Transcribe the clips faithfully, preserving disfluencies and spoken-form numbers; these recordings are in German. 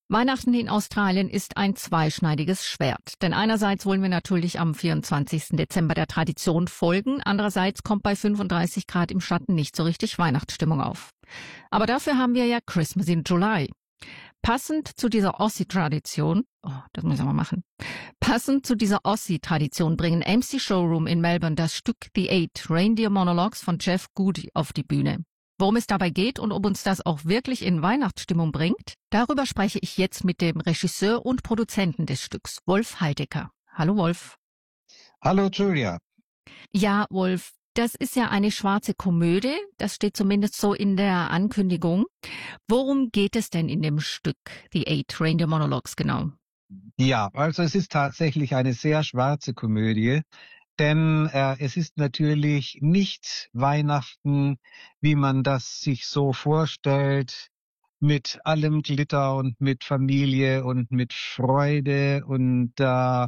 Weihnachten in Australien ist ein zweischneidiges Schwert. Denn einerseits wollen wir natürlich am vierundzwanzigsten Dezember der Tradition folgen, andererseits kommt bei fünfunddreißig Grad im Schatten nicht so richtig Weihnachtsstimmung auf. Aber dafür haben wir ja Christmas in July. Passend zu dieser Aussie-Tradition, oh, das muss ich mal machen, passend zu dieser Aussie-Tradition bringen M C Showroom in Melbourne das Stück The Eight Reindeer Monologues von Jeff Goody auf die Bühne. Worum es dabei geht und ob uns das auch wirklich in Weihnachtsstimmung bringt, darüber spreche ich jetzt mit dem Regisseur und Produzenten des Stücks, Wolf Heidecker. Hallo Wolf. Hallo Julia. Ja, Wolf, das ist ja eine schwarze Komödie, das steht zumindest so in der Ankündigung. Worum geht es denn in dem Stück The Eight Reindeer Monologues genau? Ja, also es ist tatsächlich eine sehr schwarze Komödie. Denn äh, es ist natürlich nicht Weihnachten, wie man das sich so vorstellt, mit allem Glitter und mit Familie und mit Freude und äh,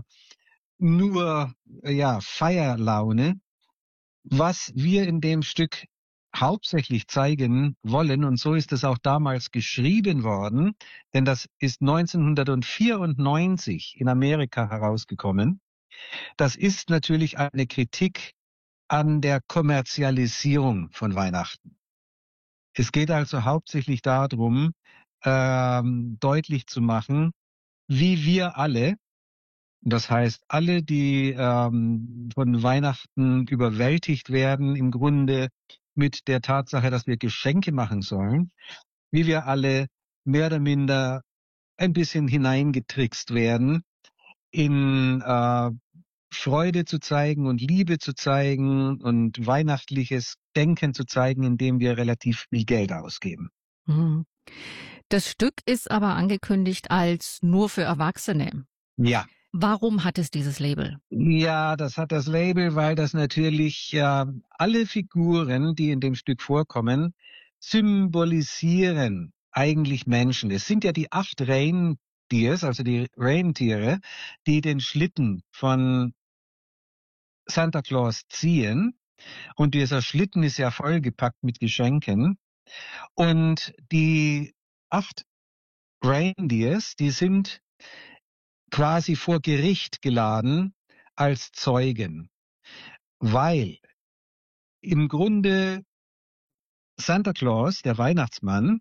nur ja Feierlaune. Was wir in dem Stück hauptsächlich zeigen wollen, und so ist es auch damals geschrieben worden, denn das ist neunzehnhundertvierundneunzig in Amerika herausgekommen. Das ist natürlich eine Kritik an der Kommerzialisierung von Weihnachten. Es geht also hauptsächlich darum, ähm, deutlich zu machen, wie wir alle, das heißt alle, die ähm, von Weihnachten überwältigt werden, im Grunde mit der Tatsache, dass wir Geschenke machen sollen, wie wir alle mehr oder minder ein bisschen hineingetrickst werden in äh, Freude zu zeigen und Liebe zu zeigen und weihnachtliches Denken zu zeigen, indem wir relativ viel Geld ausgeben. Mhm. Das Stück ist aber angekündigt als nur für Erwachsene. Ja. Warum hat es dieses Label? Ja, das hat das Label, weil das natürlich äh, alle Figuren, die in dem Stück vorkommen, symbolisieren eigentlich Menschen. Es sind ja die acht Reindeers, also die Rentiere, die den Schlitten von Santa Claus ziehen. Und dieser Schlitten ist ja vollgepackt mit Geschenken. Und die acht Reindeers, die sind quasi vor Gericht geladen als Zeugen, weil im Grunde Santa Claus, der Weihnachtsmann,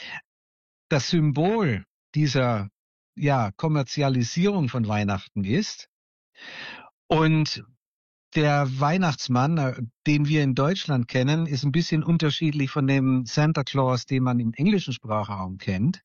das Symbol dieser ja, Kommerzialisierung von Weihnachten ist. Und der Weihnachtsmann, den wir in Deutschland kennen, ist ein bisschen unterschiedlich von dem Santa Claus, den man im englischen Sprachraum kennt.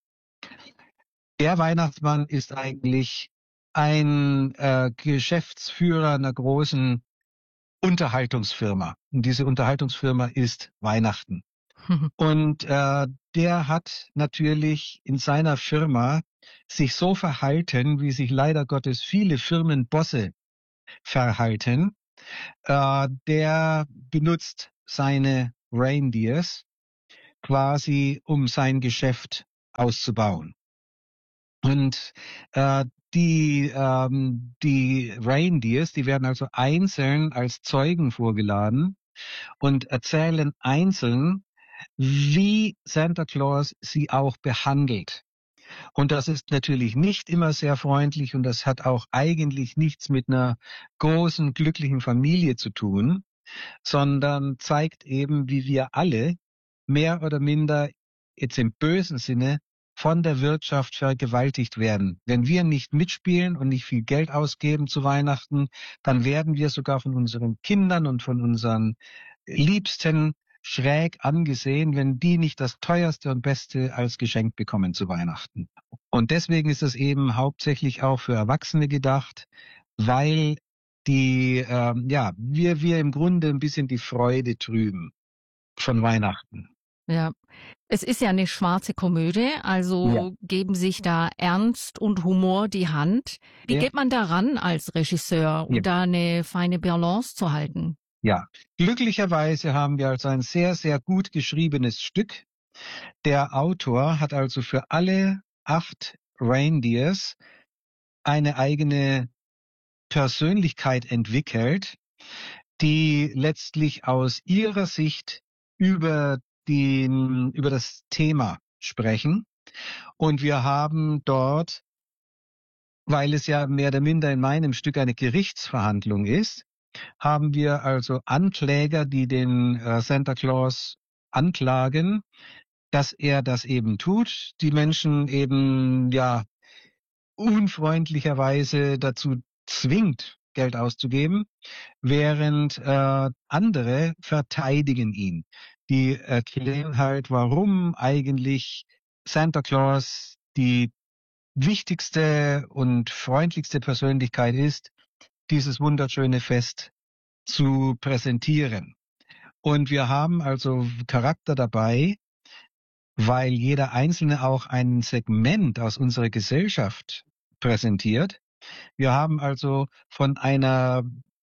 Der Weihnachtsmann ist eigentlich ein äh, Geschäftsführer einer großen Unterhaltungsfirma. Und diese Unterhaltungsfirma ist Weihnachten. Und äh, der hat natürlich in seiner Firma sich so verhalten, wie sich leider Gottes viele Firmenbosse verhalten. Äh, der benutzt seine Reindeers quasi, um sein Geschäft auszubauen. Und äh, die, ähm, die Reindeers, die werden also einzeln als Zeugen vorgeladen und erzählen einzeln, wie Santa Claus sie auch behandelt. Und das ist natürlich nicht immer sehr freundlich und das hat auch eigentlich nichts mit einer großen, glücklichen Familie zu tun, sondern zeigt eben, wie wir alle mehr oder minder jetzt im bösen Sinne von der Wirtschaft vergewaltigt werden. Wenn wir nicht mitspielen und nicht viel Geld ausgeben zu Weihnachten, dann werden wir sogar von unseren Kindern und von unseren Liebsten schräg angesehen, wenn die nicht das teuerste und beste als Geschenk bekommen zu Weihnachten. Und deswegen ist es eben hauptsächlich auch für Erwachsene gedacht, weil die, ähm, ja, wir, wir im Grunde ein bisschen die Freude trüben von Weihnachten. Ja, es ist ja eine schwarze Komödie, also Ja. geben sich da Ernst und Humor die Hand. Wie Ja. geht man daran als Regisseur, um Ja. da eine feine Balance zu halten? Ja, glücklicherweise haben wir also ein sehr, sehr gut geschriebenes Stück. Der Autor hat also für alle acht Reindeers eine eigene Persönlichkeit entwickelt, die letztlich aus ihrer Sicht über den, über das Thema sprechen. Und wir haben dort, weil es ja mehr oder minder in meinem Stück eine Gerichtsverhandlung ist, haben wir also Ankläger, die den äh, Santa Claus anklagen, dass er das eben tut, die Menschen eben ja unfreundlicherweise dazu zwingt, Geld auszugeben, während äh, andere verteidigen ihn. Die erklären halt, warum eigentlich Santa Claus die wichtigste und freundlichste Persönlichkeit ist, dieses wunderschöne Fest zu präsentieren. Und wir haben also Charakter dabei, weil jeder Einzelne auch ein Segment aus unserer Gesellschaft präsentiert. Wir haben also von einer,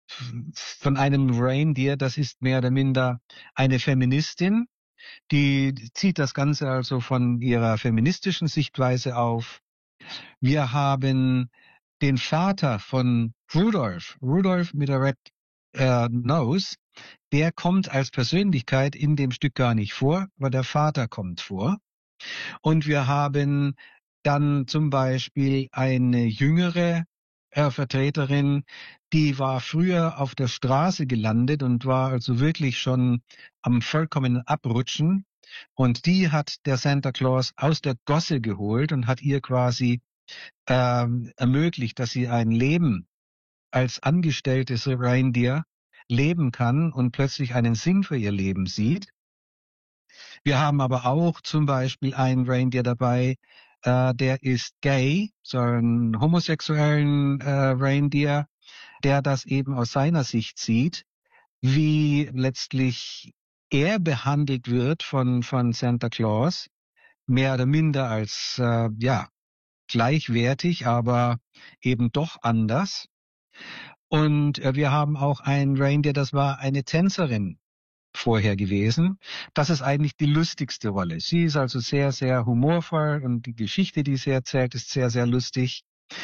von einem Reindeer, das ist mehr oder minder eine Feministin, die zieht das Ganze also von ihrer feministischen Sichtweise auf. Wir haben den Vater von Rudolph, Rudolph mit der Red äh, Nose, der kommt als Persönlichkeit in dem Stück gar nicht vor, aber der Vater kommt vor. Und wir haben dann zum Beispiel eine jüngere äh, Vertreterin, die war früher auf der Straße gelandet und war also wirklich schon am vollkommenen Abrutschen. Und die hat der Santa Claus aus der Gosse geholt und hat ihr quasi ähm, ermöglicht, dass sie ein Leben als angestelltes Reindeer leben kann und plötzlich einen Sinn für ihr Leben sieht. Wir haben aber auch zum Beispiel einen Reindeer dabei, äh, der ist gay, so einen homosexuellen äh, Reindeer, der das eben aus seiner Sicht sieht, wie letztlich er behandelt wird von, von Santa Claus, mehr oder minder als, äh, ja, gleichwertig, aber eben doch anders. Und äh, wir haben auch ein Reindeer, das war eine Tänzerin vorher gewesen. Das ist eigentlich die lustigste Rolle. Sie ist also sehr, sehr humorvoll und die Geschichte, die sie erzählt, ist sehr, sehr lustig.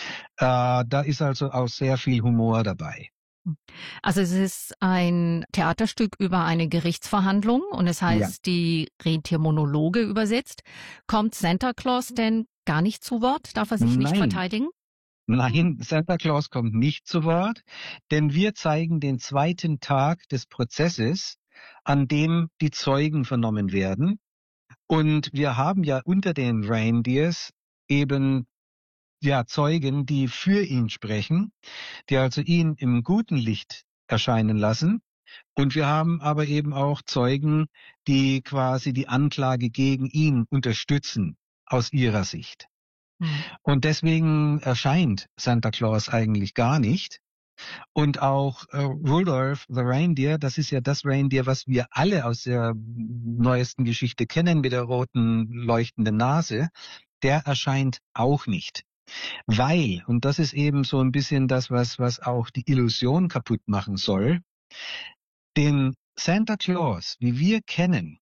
Äh, da ist also auch sehr viel Humor dabei. Also es ist ein Theaterstück über eine Gerichtsverhandlung und es heißt ja. Die Rentiermonologe übersetzt. Kommt Santa Claus denn gar nicht zu Wort? Darf er sich nicht Nein. verteidigen? Nein, Santa Claus kommt nicht zu Wort, denn wir zeigen den zweiten Tag des Prozesses, an dem die Zeugen vernommen werden. Und wir haben ja unter den Reindeers eben ja Zeugen, die für ihn sprechen, die also ihn im guten Licht erscheinen lassen. Und wir haben aber eben auch Zeugen, die quasi die Anklage gegen ihn unterstützen aus ihrer Sicht. Hm. Und deswegen erscheint Santa Claus eigentlich gar nicht. Und auch äh, Rudolph the Reindeer, das ist ja das Reindeer, was wir alle aus der neuesten Geschichte kennen mit der roten leuchtenden Nase, der erscheint auch nicht. Weil, und das ist eben so ein bisschen das, was, was auch die Illusion kaputt machen soll, den Santa Claus, wie wir kennen,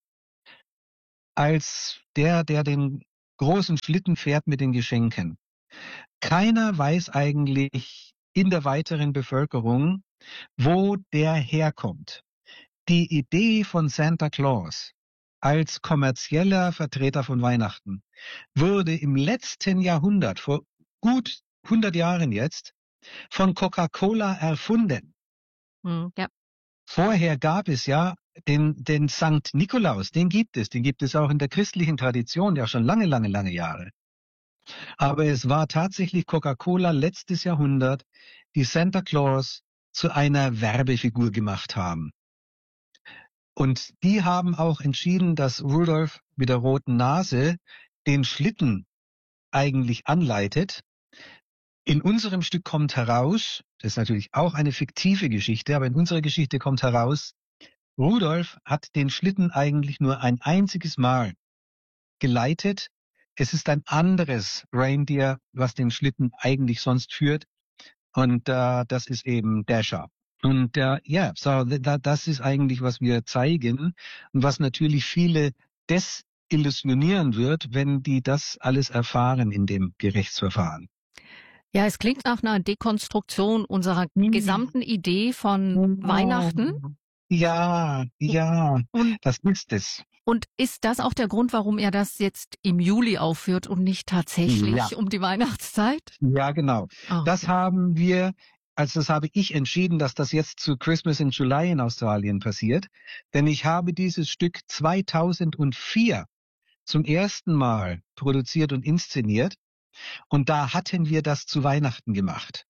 als der, der den großen Schlitten fährt mit den Geschenken. Keiner weiß eigentlich in der weiteren Bevölkerung, wo der herkommt. Die Idee von Santa Claus als kommerzieller Vertreter von Weihnachten wurde im letzten Jahrhundert, vor gut hundert Jahren jetzt, von Coca-Cola erfunden. Hm, ja. Vorher gab es ja den, den Sankt Nikolaus, den gibt es, den gibt es auch in der christlichen Tradition ja schon lange, lange, lange Jahre. Aber es war tatsächlich Coca-Cola letztes Jahrhundert, die Santa Claus zu einer Werbefigur gemacht haben. Und die haben auch entschieden, dass Rudolph mit der roten Nase den Schlitten eigentlich anleitet. In unserem Stück kommt heraus, das ist natürlich auch eine fiktive Geschichte, aber in unserer Geschichte kommt heraus, Rudolph hat den Schlitten eigentlich nur ein einziges Mal geleitet. Es ist ein anderes Reindeer, was den Schlitten eigentlich sonst führt. Und äh, das ist eben Dasher. Und äh, ja, so, da, das ist eigentlich, was wir zeigen und was natürlich viele desillusionieren wird, wenn die das alles erfahren in dem Gerichtsverfahren. Ja, es klingt nach einer Dekonstruktion unserer hm. gesamten Idee von oh. Weihnachten. Ja, ja, und, das ist es. Und ist das auch der Grund, warum er das jetzt im Juli aufführt und nicht tatsächlich Ja. um die Weihnachtszeit? Ja, genau. Oh, Das okay. haben wir, also das habe ich entschieden, dass das jetzt zu Christmas in July in Australien passiert. Denn ich habe dieses Stück zweitausendvier zum ersten Mal produziert und inszeniert. Und da hatten wir das zu Weihnachten gemacht.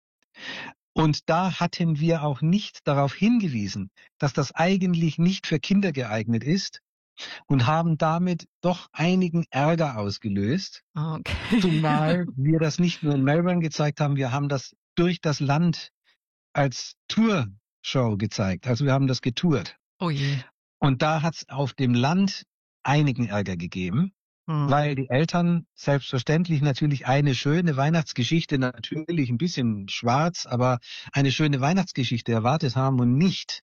Und da hatten wir auch nicht darauf hingewiesen, dass das eigentlich nicht für Kinder geeignet ist und haben damit doch einigen Ärger ausgelöst. Okay. Zumal wir das nicht nur in Melbourne gezeigt haben, wir haben das durch das Land als Tourshow gezeigt. Also wir haben das getourt. Oh je. Und da hat es auf dem Land einigen Ärger gegeben. Hm. Weil die Eltern selbstverständlich natürlich eine schöne Weihnachtsgeschichte, natürlich ein bisschen schwarz, aber eine schöne Weihnachtsgeschichte erwartet haben und nicht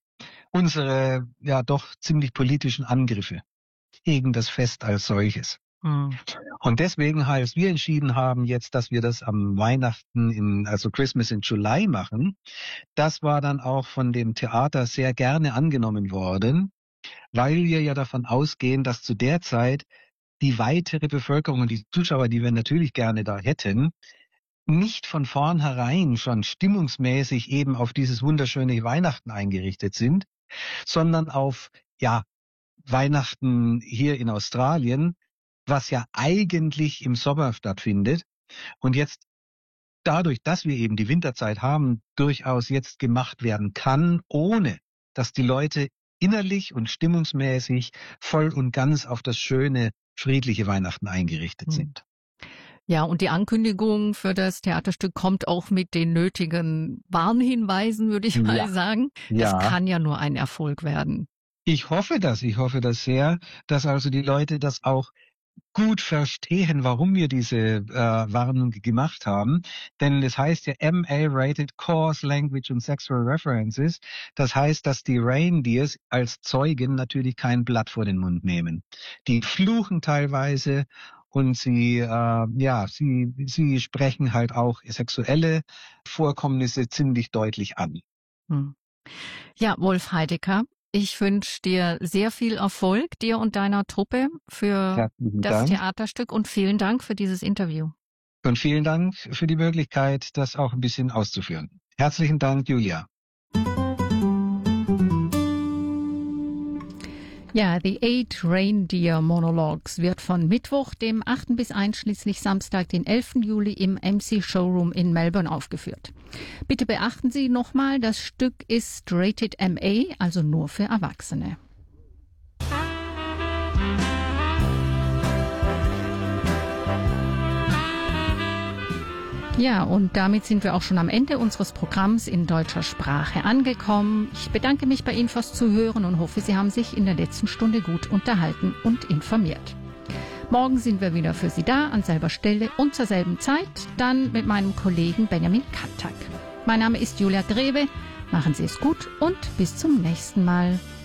unsere ja doch ziemlich politischen Angriffe gegen das Fest als solches. Hm. Und deswegen, als wir entschieden haben jetzt, dass wir das am Weihnachten, in, also Christmas in July machen, das war dann auch von dem Theater sehr gerne angenommen worden, weil wir ja davon ausgehen, dass zu der Zeit die weitere Bevölkerung und die Zuschauer, die wir natürlich gerne da hätten, nicht von vornherein schon stimmungsmäßig eben auf dieses wunderschöne Weihnachten eingerichtet sind, sondern auf, ja, Weihnachten hier in Australien, was ja eigentlich im Sommer stattfindet und jetzt dadurch, dass wir eben die Winterzeit haben, durchaus jetzt gemacht werden kann, ohne dass die Leute innerlich und stimmungsmäßig voll und ganz auf das schöne friedliche Weihnachten eingerichtet sind. Ja, und die Ankündigung für das Theaterstück kommt auch mit den nötigen Warnhinweisen, würde ich mal Ja. sagen. Ja. Es kann ja nur ein Erfolg werden. Ich hoffe das, ich hoffe das sehr, dass also die Leute das auch gut verstehen, warum wir diese äh, Warnung gemacht haben. Denn es heißt ja M A-Rated Coarse Language and Sexual References. Das heißt, dass die Reindeers als Zeugen natürlich kein Blatt vor den Mund nehmen. Die fluchen teilweise und sie, äh, ja, sie, sie sprechen halt auch sexuelle Vorkommnisse ziemlich deutlich an. Hm. Ja, Wolf Heidecker, ich wünsche dir sehr viel Erfolg, dir und deiner Truppe für Herzlichen das Dank. Theaterstück und vielen Dank für dieses Interview. Und vielen Dank für die Möglichkeit, das auch ein bisschen auszuführen. Herzlichen Dank, Julia. Ja, The Eight Reindeer Monologues wird von Mittwoch, dem achten bis einschließlich Samstag, den elften Juli im M C Showroom in Melbourne aufgeführt. Bitte beachten Sie nochmal, das Stück ist rated M A, also nur für Erwachsene. Ja, und damit sind wir auch schon am Ende unseres Programms in deutscher Sprache angekommen. Ich bedanke mich bei Ihnen fürs Zuhören und hoffe, Sie haben sich in der letzten Stunde gut unterhalten und informiert. Morgen sind wir wieder für Sie da, an selber Stelle und zur selben Zeit, dann mit meinem Kollegen Benjamin Kantak. Mein Name ist Julia Grebe, machen Sie es gut und bis zum nächsten Mal.